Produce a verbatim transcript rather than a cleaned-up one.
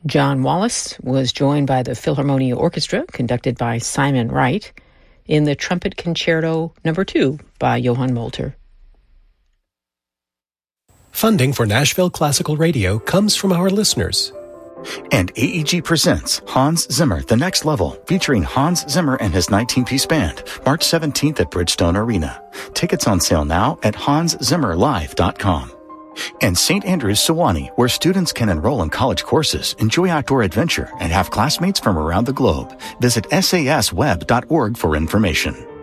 John Wallace was joined by the Philharmonia Orchestra, conducted by Simon Wright, in the Trumpet Concerto Number two by Johann Molter. Funding for Nashville Classical Radio comes from our listeners. And A E G presents Hans Zimmer, The Next Level, featuring Hans Zimmer and his nineteen-piece band, March seventeenth at Bridgestone Arena. Tickets on sale now at hans zimmer live dot com. And Saint Andrew's Sewanee, where students can enroll in college courses, enjoy outdoor adventure, and have classmates from around the globe. Visit S A S web dot org for information.